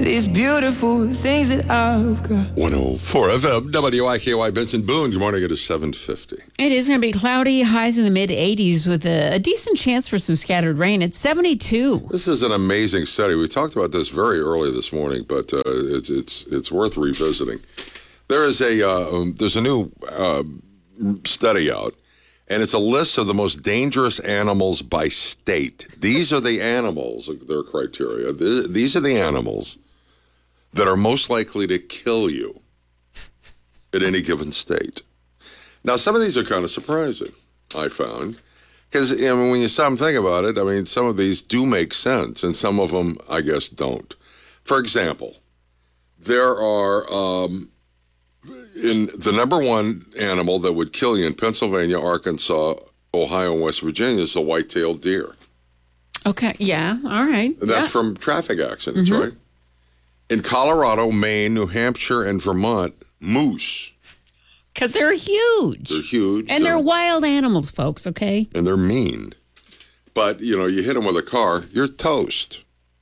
these beautiful things that I've got. 104 FM, WIKY, Benson Boone. Good morning. It is 7:50. It is going to be cloudy, highs in the mid-80s with a decent chance for some scattered rain. It's 72. This is an amazing study. We talked about this very early this morning, but it's worth revisiting. There's a new study out, and it's a list of the most dangerous animals by state. These are the animals, their criteria. These are the animals that are most likely to kill you at any given state. Now, some of these are kind of surprising, I found, because when you stop and think about it, I mean, some of these do make sense, and some of them, I guess, don't. For example, there are... in the number one animal that would kill you in Pennsylvania, Arkansas, Ohio, and West Virginia is the white-tailed deer. Okay, yeah, all right. And that's from traffic accidents, right? In Colorado, Maine, New Hampshire, and Vermont, moose. Because they're huge. They're huge. And they're wild animals, folks, okay? And they're mean. But, you hit them with a car, you're toast.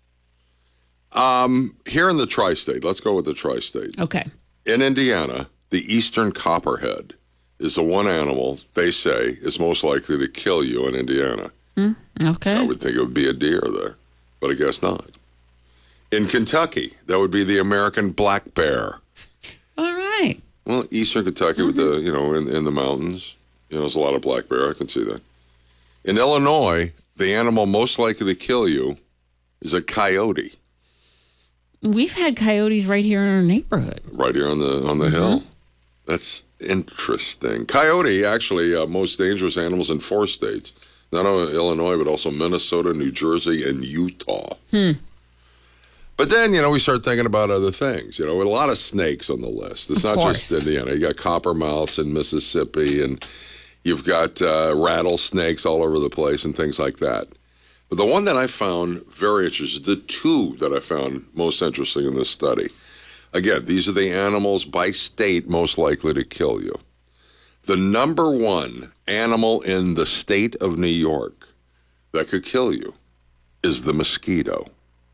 Here in the tri-state, let's go with the tri-state. Okay. In Indiana, the eastern copperhead is the one animal they say is most likely to kill you in Indiana. Okay. So I would think it would be a deer there, but I guess not. In Kentucky, that would be the American black bear. All right. Well, eastern Kentucky with the, in the mountains, there's a lot of black bear. I can see that. In Illinois, the animal most likely to kill you is a coyote. We've had coyotes right here in our neighborhood. Right here on the hill. That's interesting. Coyote, actually, most dangerous animals in 4 states. Not only Illinois, but also Minnesota, New Jersey, and Utah. But then, we start thinking about other things. With a lot of snakes on the list. It's not just Indiana. You got coppermouths in Mississippi, and you've got rattlesnakes all over the place and things like that. But the one that I found very interesting, the 2 that I found most interesting in this study, again, these are the animals by state most likely to kill you. The number 1 animal in the state of New York that could kill you is the mosquito.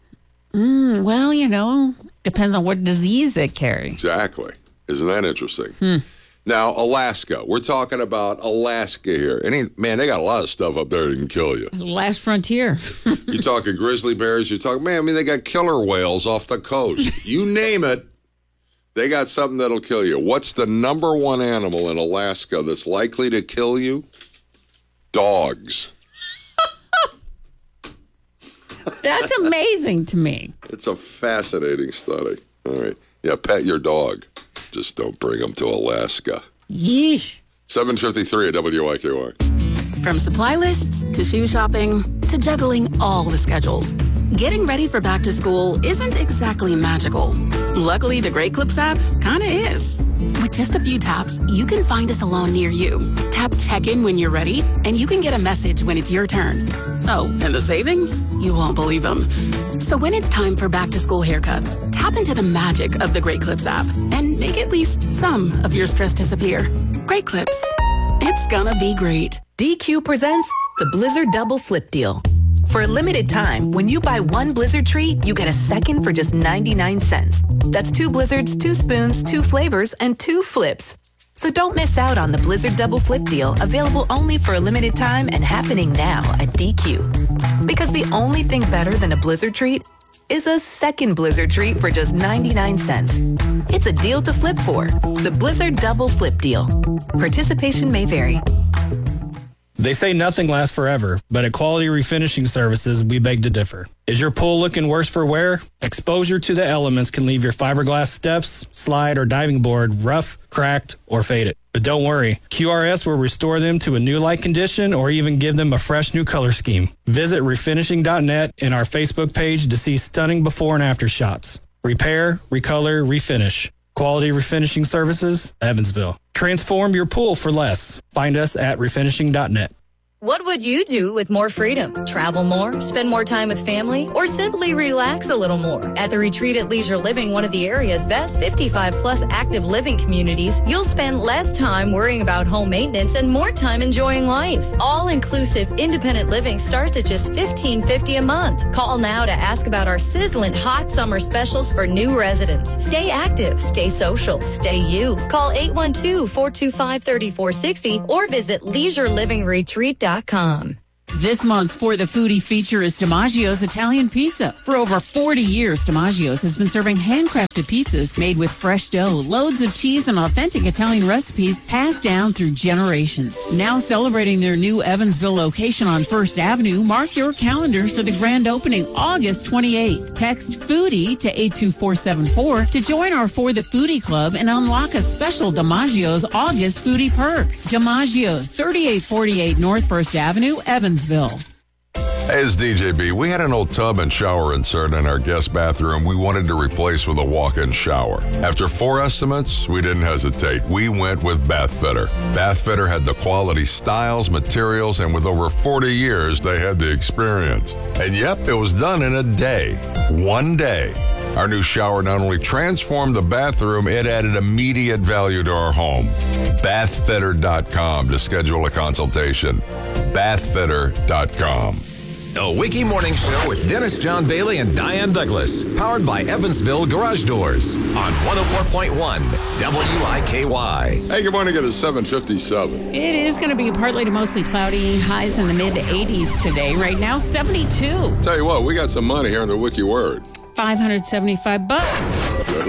Well, depends on what disease they carry. Exactly. Isn't that interesting? Now, Alaska. We're talking about Alaska here. Man, they got a lot of stuff up there that can kill you. Last frontier. You're talking grizzly bears. You're talking, they got killer whales off the coast. You name it, they got something that'll kill you. What's the number 1 animal in Alaska that's likely to kill you? Dogs. That's amazing to me. It's a fascinating study. All right. Yeah, pet your dog. Just don't bring them to Alaska. Yeesh. 7:53 at WIKY. From supply lists to shoe shopping to juggling all the schedules, getting ready for back to school isn't exactly magical. Luckily, the Great Clips app kinda is. With just a few taps, you can find a salon near you. Tap check-in when you're ready, and you can get a message when it's your turn. Oh, and the savings? You won't believe them. So when it's time for back-to-school haircuts, tap into the magic of the Great Clips app and make at least some of your stress disappear. Great Clips. It's gonna be great. DQ presents the Blizzard Double Flip Deal. For a limited time, when you buy 1 Blizzard treat, you get a second for just 99 cents. That's 2 Blizzards, 2 spoons, 2 flavors, and 2 flips. So don't miss out on the Blizzard Double Flip Deal, available only for a limited time and happening now at DQ. Because the only thing better than a Blizzard treat is a second Blizzard treat for just 99 cents. It's a deal to flip for. The Blizzard Double Flip Deal. Participation may vary. They say nothing lasts forever, but at Quality Refinishing Services, we beg to differ. Is your pool looking worse for wear? Exposure to the elements can leave your fiberglass steps, slide, or diving board rough, cracked, or faded. But don't worry, QRS will restore them to a new-like condition or even give them a fresh new color scheme. Visit refinishing.net and our Facebook page to see stunning before and after shots. Repair, recolor, refinish. Quality Refinishing Services, Evansville. Transform your pool for less. Find us at refinishing.net. What would you do with more freedom? Travel more, spend more time with family, or simply relax a little more? At the Retreat at Leisure Living, one of the area's best 55-plus active living communities, you'll spend less time worrying about home maintenance and more time enjoying life. All-inclusive independent living starts at just $15.50 a month. Call now to ask about our sizzling hot summer specials for new residents. Stay active, stay social, stay you. Call 812-425-3460 or visit leisurelivingretreat.com. This month's For the Foodie feature is DiMaggio's Italian Pizza. For over 40 years, DiMaggio's has been serving handcrafted pizzas made with fresh dough, loads of cheese, and authentic Italian recipes passed down through generations. Now celebrating their new Evansville location on First Avenue, mark your calendars for the grand opening August 28th. Text FOODIE to 82474 to join our For the Foodie Club and unlock a special DiMaggio's August Foodie perk. DiMaggio's, 3848 North First Avenue, Evansville. Hey, it's DJB. We had an old tub and shower insert in our guest bathroom we wanted to replace with a walk-in shower. After 4 estimates, we didn't hesitate. We went with Bathfitter. Bathfitter had the quality styles, materials, and with over 40 years, they had the experience. And yep, it was done in a day. One day. Our new shower not only transformed the bathroom, it added immediate value to our home. Bathfitter.com to schedule a consultation. Bathfitter.com. The Wiki Morning Show with Dennis John Bailey and Diane Douglas. Powered by Evansville Garage Doors on 104.1 WIKY. Hey, good morning. It is 7:57. It is going to be partly to mostly cloudy, highs in the mid-80s today. Right now, 72. Tell you what, we got some money here in the Wiki Word. $575.